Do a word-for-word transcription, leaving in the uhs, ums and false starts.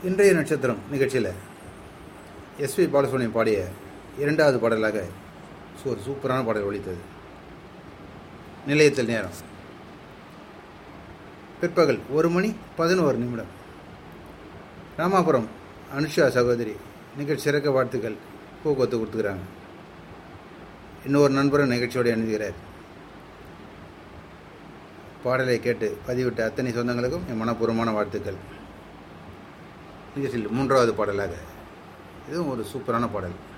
இன்றைய நட்சத்திரம் நிகழ்ச்சியில் எஸ்பி பாலசுப்ரமணியம் பாடிய இரண்டாவது பாடலாக ஒரு சூப்பரான பாடல் ஒலித்தது. நிலையத்தில் நேரம் பிற்பகல் ஒரு மணி பதினோரு நிமிடம். ராமாபுரம் அனுஷா சகோதரி நிகழ்ச்சி சிறக்க வாழ்த்துக்கள் போக்குவரத்து கொடுத்துக்கிறாங்க. இன்னொரு நண்பரும் நிகழ்ச்சியோடு அணுகிறார். பாடலை கேட்டு பதிவிட்ட அத்தனை சொந்தங்களுக்கும் என் மனப்பூர்வமான வாழ்த்துக்கள். நிகழ்ச்சியில் மூன்றாவது பாடலாக இதுவும் ஒரு சூப்பரான பாடல்.